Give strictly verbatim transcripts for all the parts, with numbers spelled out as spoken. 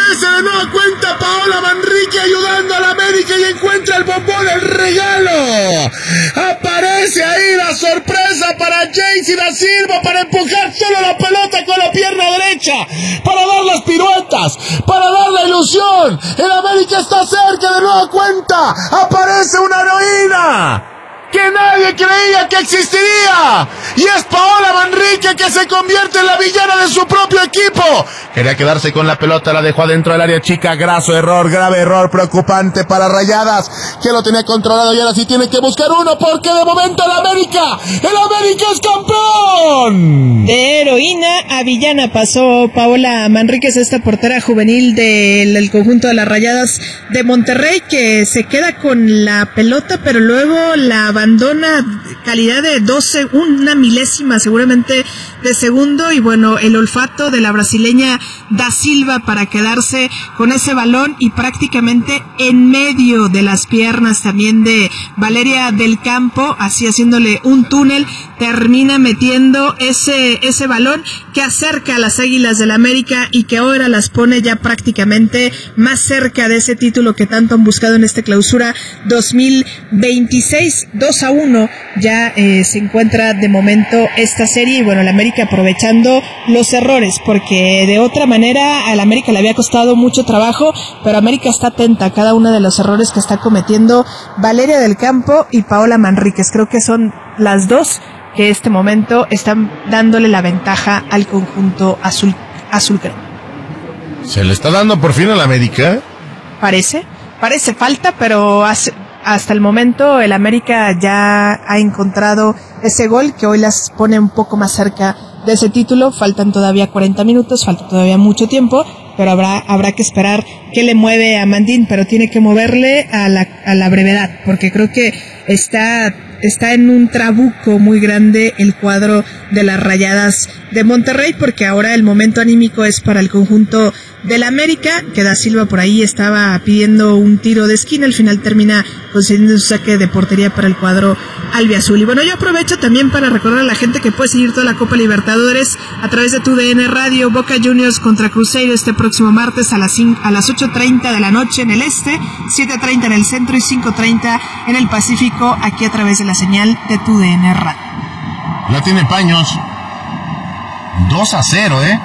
Aparece de nueva cuenta Paola Manrique ayudando a la América y encuentra el bombón, el regalo. Aparece ahí la sorpresa para Jaycee da Silva para empujar solo la pelota con la pierna derecha, para dar las piruetas, para dar la ilusión. El América está cerca de nueva cuenta. Aparece una heroína que nadie creía que existiría, y es Paola Manrique, que se convierte en la villana de su propio equipo. Quería quedarse con la pelota, la dejó adentro del área chica. Graso error, grave error, preocupante para Rayadas, que lo tenía controlado y ahora sí tiene que buscar uno, porque de momento el América, el América es campeón. De heroína a villana pasó Paola Manríquez, esta portera juvenil del, del conjunto de las Rayadas de Monterrey, que se queda con la pelota, pero luego la abandona calidad de doce, una milésima seguramente de segundo, y bueno, el olfato de la brasileña da Silva para quedarse con ese balón y prácticamente en medio de las piernas también de Valeria del Campo, así haciéndole un túnel, termina metiendo ese, ese balón que acerca a las Águilas del América y que ahora las pone ya prácticamente más cerca de ese título que tanto han buscado en esta clausura dos mil veintiséis. Dos a uno ya eh, se encuentra de momento esta serie, y bueno, el América aprovechando los errores, porque de otra manera al América le había costado mucho trabajo, pero América está atenta a cada uno de los errores que está cometiendo Valeria del Campo y Paola Manríquez. Creo que son las dos que en este momento están dándole la ventaja al conjunto azul azulcrema. ¿Se le está dando por fin al América? Parece, parece falta, pero hace, hasta el momento el América ya ha encontrado ese gol que hoy las pone un poco más cerca de ese título. Faltan todavía cuarenta minutos, falta todavía mucho tiempo, pero habrá habrá que esperar qué le mueve a Mandín, pero tiene que moverle a la a la brevedad, porque creo que está está en un trabuco muy grande el cuadro de las Rayadas de Monterrey, porque ahora el momento anímico es para el conjunto del América, que da Silva por ahí estaba pidiendo un tiro de esquina, al final termina concediendo un saque de portería para el cuadro albiazul. Y bueno, yo aprovecho también para recordar a la gente que puede seguir toda la Copa Libertadores a través de T U D N Radio. Boca Juniors contra Cruzeiro este próximo martes a las cinco, a las ocho treinta de la noche en el este, siete treinta en el centro y cinco treinta en el Pacífico, aquí a través de la señal de T U D N Radio. La tiene Paños. dos a cero, ¿eh?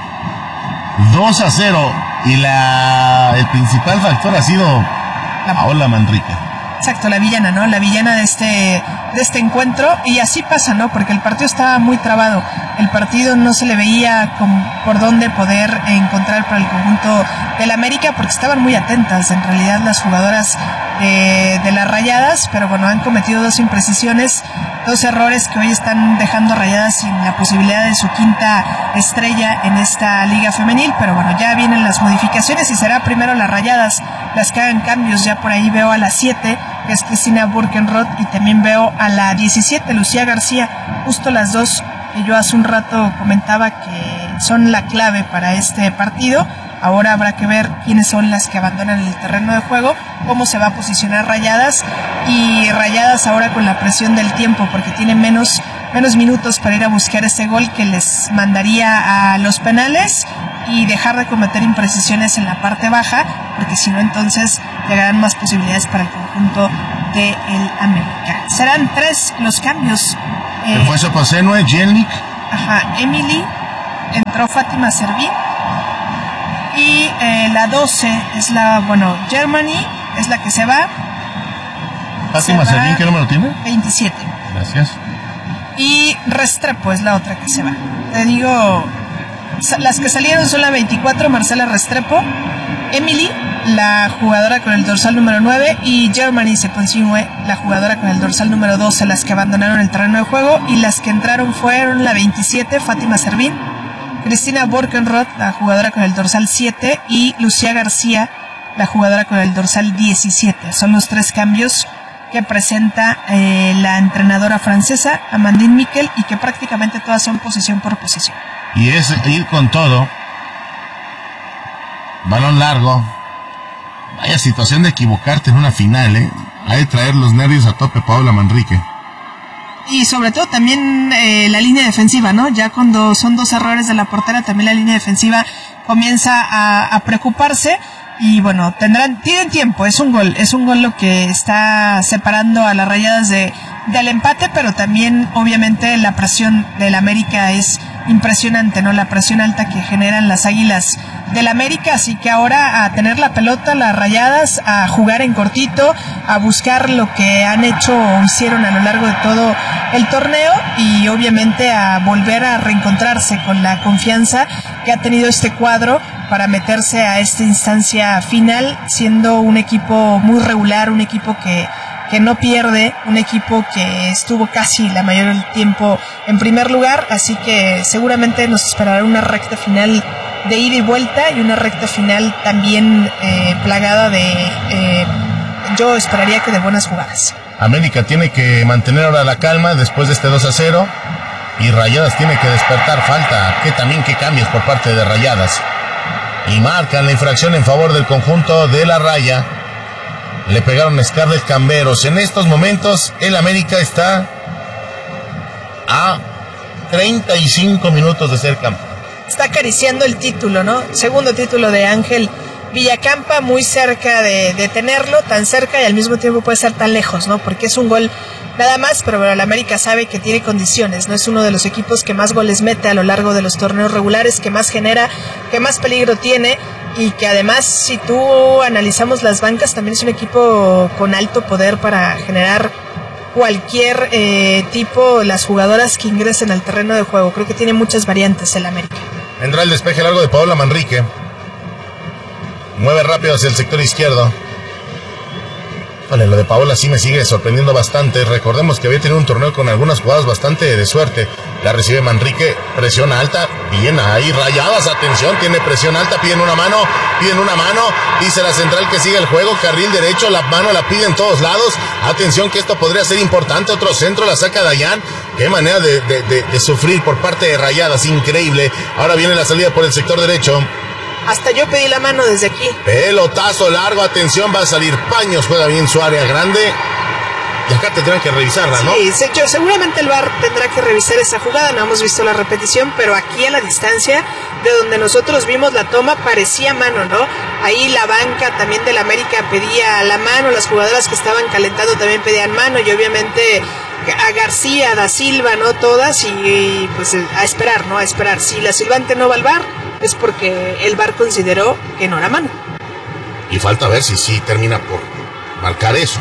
dos a cero. Y la el principal factor ha sido la Paola Manrique. Exacto, la villana, ¿no? La villana de este de este encuentro, y así pasa, ¿no? Porque el partido estaba muy trabado. El partido no se le veía con, por dónde poder encontrar para el conjunto del América, porque estaban muy atentas en realidad las jugadoras de, de las Rayadas, pero bueno, han cometido dos imprecisiones, dos errores que hoy están dejando Rayadas sin la posibilidad de su quinta estrella en esta liga femenil. Pero bueno, ya vienen las modificaciones y será primero las Rayadas las que hagan cambios. Ya por ahí veo a las siete, que es Cristina Burkenroth, y también veo a la diecisiete, Lucía García, justo las dos que yo hace un rato comentaba que son la clave para este partido. Ahora habrá que ver quiénes son las que abandonan el terreno de juego, cómo se va a posicionar Rayadas, y Rayadas ahora con la presión del tiempo, porque tiene menos, menos minutos para ir a buscar ese gol que les mandaría a los penales y dejar de cometer imprecisiones en la parte baja, porque si no entonces llegarán más posibilidades para el conjunto de el América. Serán tres los cambios. Eh, fue Soposenue, Jelnik. Ajá, Emily, entró Fátima Servín. Y eh, la doce es la, bueno, Germany es la que se va. Fátima Servín, ¿qué número tiene? veintisiete. Gracias. Y Restrepo es la otra que se va. Te digo, las que salieron son la veinticuatro, Marcela Restrepo, Emily, la jugadora con el dorsal número nueve, y Germany Seponsinue, la jugadora con el dorsal número doce, las que abandonaron el terreno de juego. Y las que entraron fueron la veintisiete, Fátima Servín, Cristina Burkenroth, la jugadora con el dorsal siete, y Lucía García, la jugadora con el dorsal diecisiete. Son los tres cambios que presenta eh, la entrenadora francesa, Amandine Miquel, y que prácticamente todas son posición por posición. Y es ir con todo. Balón largo. Vaya situación de equivocarte en una final, ¿eh? Hay que traer los nervios a tope, Paola Manrique. Y sobre todo también eh, la línea defensiva, ¿no? Ya cuando son dos errores de la portera, también la línea defensiva comienza a, a preocuparse. Y bueno, tendrán, tienen tiempo, es un gol, es un gol lo que está separando a las Rayadas de, del empate, pero también obviamente la presión del América es impresionante, ¿no? La presión alta que generan las Águilas del América, así que ahora a tener la pelota, las Rayadas, a jugar en cortito, a buscar lo que han hecho o hicieron a lo largo de todo el torneo y obviamente a volver a reencontrarse con la confianza que ha tenido este cuadro para meterse a esta instancia final, siendo un equipo muy regular, un equipo que que no pierde, un equipo que estuvo casi la mayor del tiempo en primer lugar, así que seguramente nos esperará una recta final de ida y vuelta y una recta final también eh, plagada de, eh, yo esperaría que de buenas jugadas. América tiene que mantener ahora la calma después de este dos a cero y Rayadas tiene que despertar, falta que también que cambios por parte de Rayadas y marcan la infracción en favor del conjunto de la Raya. Le pegaron a Scarlett Camberos. En estos momentos el América está a treinta y cinco minutos de ser campeón. Está acariciando el título, ¿no? Segundo título de Ángel Villacampa, muy cerca de, de tenerlo, tan cerca y al mismo tiempo puede ser tan lejos, ¿no? Porque es un gol nada más, pero bueno, el América sabe que tiene condiciones, ¿no? Es uno de los equipos que más goles mete a lo largo de los torneos regulares, que más genera, que más peligro tiene y que además, si tú analizamos las bancas, también es un equipo con alto poder para generar cualquier eh, tipo, las jugadoras que ingresen al terreno de juego. Creo que tiene muchas variantes el América. Vendrá el despeje largo de Paola Manrique. Mueve rápido hacia el sector izquierdo. Vale, lo de Paola sí me sigue sorprendiendo bastante. Recordemos que había tenido un torneo con algunas jugadas bastante de suerte. La recibe Manrique, presión alta, bien ahí, Rayadas, atención, tiene presión alta, piden una mano, piden una mano, dice la central que sigue el juego, carril derecho, la mano la piden en todos lados, atención que esto podría ser importante, otro centro, la saca Dayan, qué manera de, de, de, de sufrir por parte de Rayadas, increíble. Ahora viene la salida por el sector derecho. Hasta yo pedí la mano desde aquí. Pelotazo largo, atención, va a salir Paños, juega bien su área grande. Y acá tendrán que revisarla, ¿no? Sí, seguramente el V A R tendrá que revisar esa jugada, no hemos visto la repetición, pero aquí a la distancia de donde nosotros vimos la toma parecía mano, ¿no? Ahí la banca también del América pedía la mano, las jugadoras que estaban calentando también pedían mano y obviamente a García, a Da Silva, ¿no? Todas y, y pues a esperar, ¿no? A esperar. Si la silbante no va al V A R es porque el V A R consideró que no era mano. Y falta ver si sí termina por marcar eso.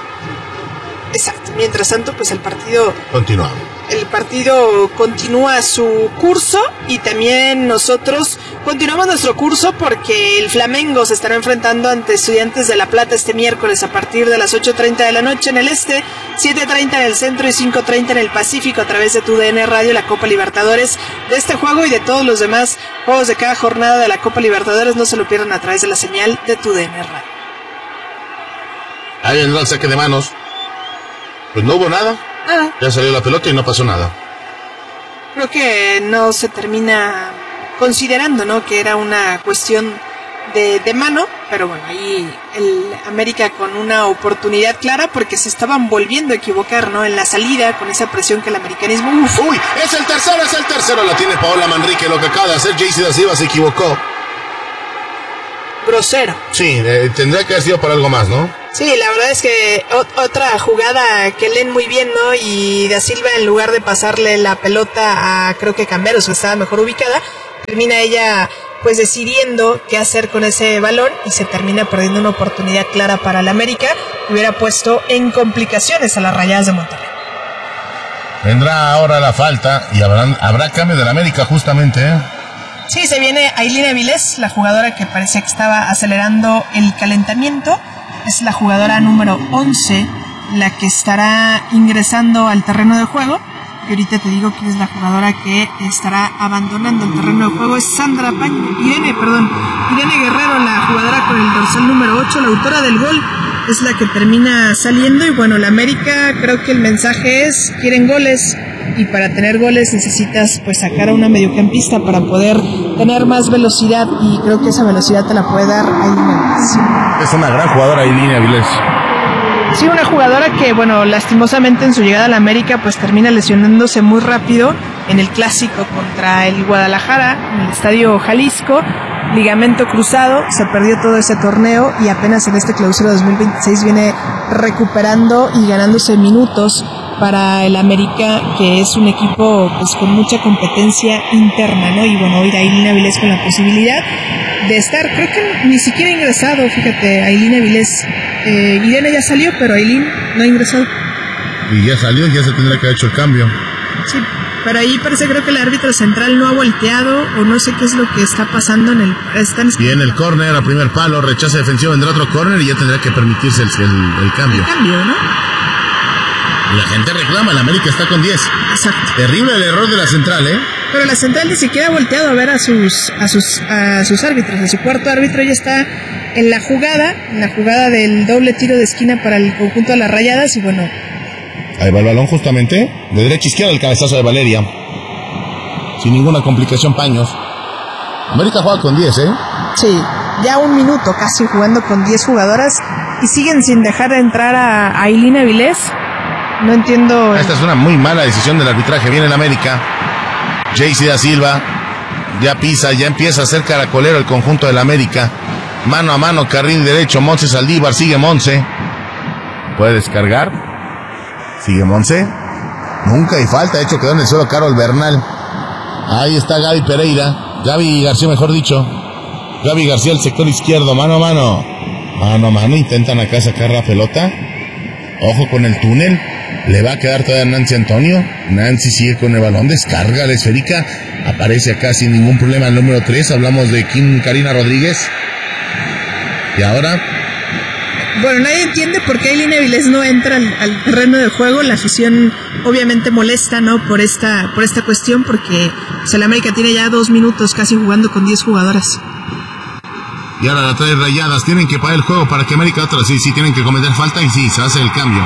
Exacto. Mientras tanto, pues el partido continúa. El partido continúa su curso y también nosotros continuamos nuestro curso porque el Flamengo se estará enfrentando ante Estudiantes de La Plata este miércoles a partir de las ocho treinta de la noche en el este, siete treinta en el centro y cinco treinta en el Pacífico a través de tu D N Radio, la Copa Libertadores de este juego y de todos los demás juegos de cada jornada de la Copa Libertadores. No se lo pierdan a través de la señal de tu D N Radio. Ahí vendrá el saque de manos. Pues no hubo nada. Nada. Ya salió la pelota y no pasó nada. Creo que no se termina considerando, ¿no? Que era una cuestión de, de mano, pero bueno, ahí el América con una oportunidad clara porque se estaban volviendo a equivocar, ¿no? En la salida, con esa presión que el americanismo... Uf. Uy, es el tercero, es el tercero, la tiene Paola Manrique, lo que acaba de hacer Jaycee Da Silva se equivocó. Grosero. Sí, eh, tendría que haber sido por algo más, ¿no? Sí, la verdad es que ot- otra jugada que leen muy bien, ¿no? Y Da Silva, en lugar de pasarle la pelota a, creo que Camberos, que estaba mejor ubicada, termina ella pues decidiendo qué hacer con ese balón y se termina perdiendo una oportunidad clara para el América, que hubiera puesto en complicaciones a las Rayadas de Monterrey. Vendrá ahora la falta y habrá, habrá cambio del América justamente, ¿eh? Sí, se viene Ailín Avilés, la jugadora que parecía que estaba acelerando el calentamiento. Es la jugadora número once la que estará ingresando al terreno de juego. Y ahorita te digo que es la jugadora que estará abandonando el terreno de juego. Es Sandra Paño, Irene, perdón, Irene Guerrero, la jugadora con el dorsal número ocho, la autora del gol. Es la que termina saliendo. Y bueno, la América, creo que el mensaje es, quieren goles. Y para tener goles necesitas pues sacar a una mediocampista para poder tener más velocidad. Y creo que esa velocidad te la puede dar Ailín Avilés. Es una gran jugadora Ailín Avilés. Sí, una jugadora que, bueno, lastimosamente en su llegada a la América, pues termina lesionándose muy rápido en el clásico contra el Guadalajara, en el Estadio Jalisco, ligamento cruzado, se perdió todo ese torneo y apenas en este clausura dos mil veintiséis viene recuperando y ganándose minutos para el América, que es un equipo pues con mucha competencia interna, ¿no? Y bueno, hoy Ailín Avilés con la posibilidad de estar, creo que ni siquiera ha ingresado, fíjate, Ailín Avilés. Eh, Irene ya salió, pero Ailín no ha ingresado. Y ya salió, ya se tendrá que haber hecho el cambio. Sí, pero ahí parece, creo que el árbitro central no ha volteado o no sé qué es lo que está pasando en el... Están... Y en el córner, a primer palo, rechaza defensivo, vendrá otro córner y ya tendrá que permitirse el, el, el cambio. El cambio, ¿no? Y la gente reclama, el América está con diez. Exacto. Terrible el error de la central, ¿eh? Pero la central ni siquiera ha volteado a ver a sus a sus a sus árbitros. A su cuarto árbitro ya está en la jugada, en la jugada del doble tiro de esquina para el conjunto de las Rayadas y bueno. Ahí va el balón justamente, de derecha a izquierda el cabezazo de Valeria. Sin ninguna complicación, Paños. América juega con diez, ¿eh? Sí, ya un minuto casi jugando con diez jugadoras y siguen sin dejar de entrar a Ailín Avilés. No entiendo. Esta es una muy mala decisión del arbitraje. Viene el América. Jaycee da Silva ya pisa, ya empieza a hacer caracolero el conjunto del América. Mano a mano, carril derecho, Monse Saldívar, sigue Monse. Puede descargar. Sigue Monse. Nunca hay falta, de hecho quedó en el suelo Carol Bernal. Ahí está Gaby Pereira. Gaby García, mejor dicho. Gaby García, el sector izquierdo, mano a mano. Mano a mano, intentan acá sacar la pelota. Ojo con el túnel. Le va a quedar todavía a Nancy Antonio. Nancy sigue con el balón, descarga la esférica. Aparece acá sin ningún problema el número tres. Hablamos de Kim Karina Rodríguez. Y ahora... Bueno, nadie entiende por qué Ailín Avilés no entra al, al terreno de juego. La afición obviamente molesta, ¿no? Por esta, por esta cuestión, porque pues, el América tiene ya dos minutos casi jugando con diez jugadoras. Y ahora la trae Rayadas. Tienen que parar el juego para que América otra. Sí, sí, tienen que cometer falta y sí, se hace el cambio.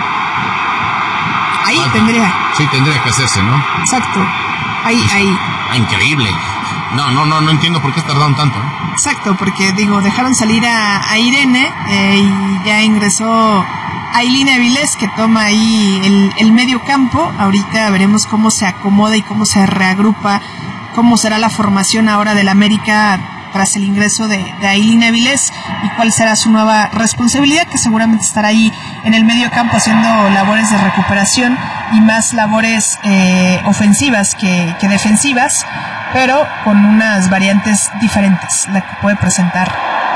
Ahí falta. tendría. Sí, tendría que hacerse, ¿no? Exacto. Ahí, ahí. Ah, increíble. No, no, no, no entiendo por qué tardaron tanto. ¿eh? Exacto, porque digo, dejaron salir a, a Irene eh, y ya ingresó Ailín Avilés, que toma ahí el, el medio campo. Ahorita veremos cómo se acomoda y cómo se reagrupa, cómo será la formación ahora del América tras el ingreso de, de Ailín Avilés y cuál será su nueva responsabilidad, que seguramente estará ahí en el medio campo haciendo labores de recuperación y más labores eh, ofensivas que, que defensivas, pero con unas variantes diferentes, la que puede presentar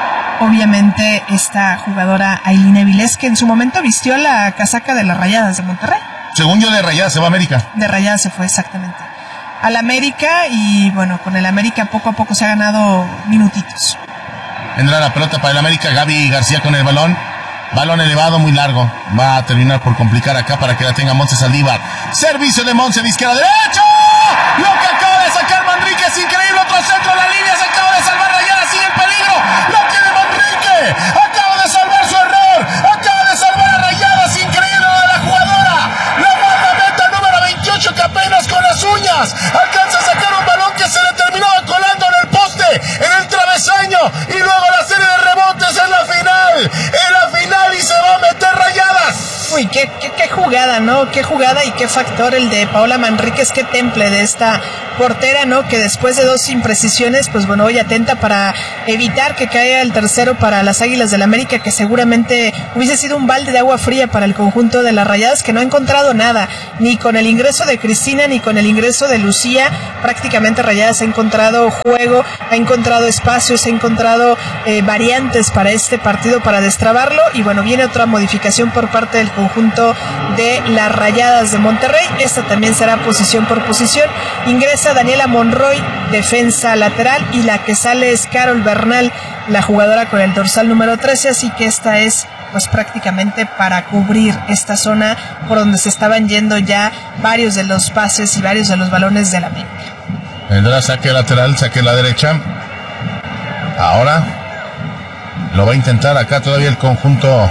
obviamente esta jugadora Ailín Avilés, que en su momento vistió la casaca de las Rayadas de Monterrey. Según yo, de Rayadas se va a América. De Rayadas se fue exactamente al América y bueno, con el América poco a poco se ha ganado minutitos. Vendrá la pelota para el América, Gaby García con el balón. Balón elevado, muy largo. Va a terminar por complicar acá para que la tenga Monse Saldívar. Servicio de Monse de izquierda a derecha. Lo que acaba de sacar Manrique es increíble. Otro centro, la línea se acaba de salvar. Rayadas sigue en peligro. ¡La tiene Manrique! Acaba de salvar su error. Acaba de salvar a Rayadas. Increíble de la jugadora. La guardameta número veintiocho que apenas con las uñas alcanza a sacar un balón que se le terminaba colando en el poste, en el travesaño. Y luego la serie de rebotes en la final. En la final y se va a meter Rayadas. Uy, qué, qué, qué jugada, ¿no? Qué jugada y qué factor el de Paola Manríquez, qué temple de esta portera, ¿no? Que después de dos imprecisiones, pues bueno, hoy atenta para evitar que caiga el tercero para las Águilas del América, que seguramente hubiese sido un balde de agua fría para el conjunto de las Rayadas, que no ha encontrado nada, ni con el ingreso de Cristina, ni con el ingreso de Lucía. Prácticamente Rayadas ha encontrado juego, ha encontrado espacios, ha encontrado eh, variantes para este partido, para destrabarlo, y bueno, viene otra modificación por parte del conjunto de las Rayadas de Monterrey. Esta también será posición por posición. Ingresa Daniela Monroy, defensa lateral, y la que sale es Carol Bernal, la jugadora con el dorsal número trece, así que esta es pues prácticamente para cubrir esta zona por donde se estaban yendo ya varios de los pases y varios de los balones de la América. Vendrá saque lateral, saque la derecha. Ahora lo va a intentar acá todavía el conjunto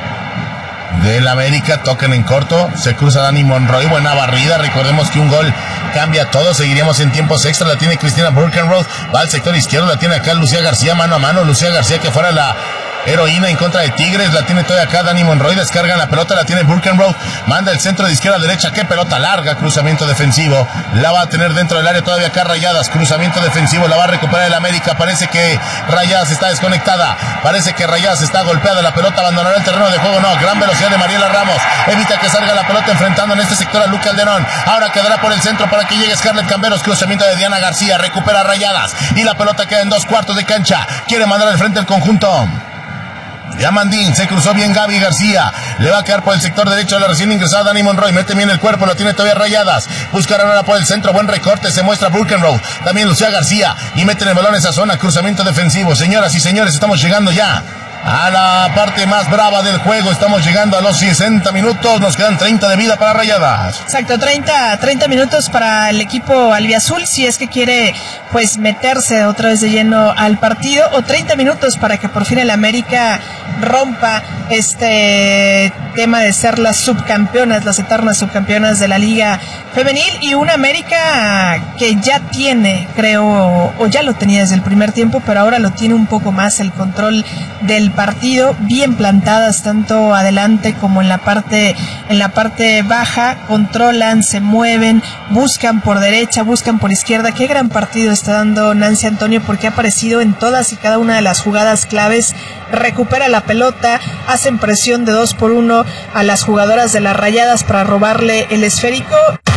del América. Toquen en corto, se cruza Dani Monroy, buena barrida. Recordemos que un gol cambia todo, seguiríamos en tiempos extra. La tiene Cristina Burkenroth, va al sector izquierdo, la tiene acá Lucía García, mano a mano. Lucía García que fuera la Heroína en contra de Tigres, la tiene todavía acá Dani Monroy, descargan la pelota, la tiene Burkenroth, manda el centro de izquierda a derecha, qué pelota larga, cruzamiento defensivo, la va a tener dentro del área todavía acá Rayadas, cruzamiento defensivo, la va a recuperar el América, parece que Rayadas está desconectada, parece que Rayadas está golpeada, la pelota abandonará el terreno de juego, no, gran velocidad de Mariela Ramos, evita que salga la pelota enfrentando en este sector a Luca Alderón, ahora quedará por el centro para que llegue Scarlett Camberos, cruzamiento de Diana García, recupera Rayadas, y la pelota queda en dos cuartos de cancha, quiere mandar al frente el conjunto. Yamandín, se cruzó bien Gaby García, le va a quedar por el sector derecho a la recién ingresada Dani Monroy, mete bien el cuerpo, lo tiene todavía Rayadas, busca ahora por el centro, buen recorte, se muestra Burkenroth, también Lucía García, y meten el balón en esa zona, cruzamiento defensivo. Señoras y señores, estamos llegando ya a la parte más brava del juego, estamos llegando a los sesenta minutos, nos quedan treinta de vida para Rayadas. Exacto, treinta, treinta minutos para el equipo albiazul, si es que quiere pues meterse otra vez de lleno al partido, o treinta minutos para que por fin el América rompa este tema de ser las subcampeonas, las eternas subcampeonas de la Liga Femenil, y una América que ya tiene, creo, o ya lo tenía desde el primer tiempo, pero ahora lo tiene un poco más el control del partido, bien plantadas tanto adelante como en la parte en la parte baja, controlan, se mueven, buscan por derecha, buscan por izquierda. Qué gran partido está dando Nancy Antonio, porque ha aparecido en todas y cada una de las jugadas claves, recupera la pelota, hacen presión de dos por uno a las jugadoras de las Rayadas para robarle el esférico.